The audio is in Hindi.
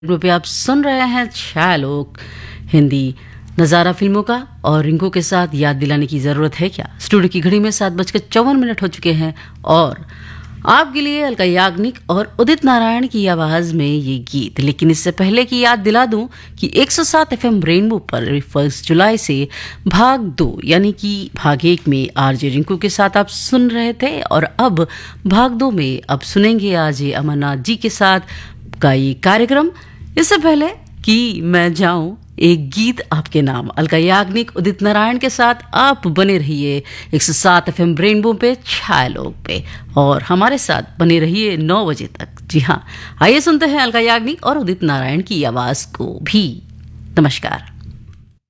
पे आप सुन रहे हैं छायालोक हिंदी नज़ारा फिल्मों का। और रिंकू के साथ याद दिलाने की ज़रूरत है क्या। स्टूडियो की घड़ी में 7:54 हो चुके हैं और आपके लिए अलका याग्निक और उदित नारायण की आवाज़ में ये गीत। लेकिन इससे पहले की याद दिला दूं कि 107 FM रेनबो पर 1 जुलाई से भाग 2 यानी कि भाग 1 में आरजे रिंकू के साथ आप सुन रहे थे और अब भाग 2 में अब सुनेंगे आरजे अमरनाथ जी के साथ का ये कार्यक्रम। इससे पहले कि मैं जाऊं एक गीत आपके नाम, अलका याग्निक उदित नारायण के साथ आप बने रहिए 107 FM रेनबो पे छायालोक पे और हमारे साथ बने रहिए 9 बजे तक। जी हाँ, आइए सुनते हैं अलका याग्निक और उदित नारायण की आवाज को भी। नमस्कार।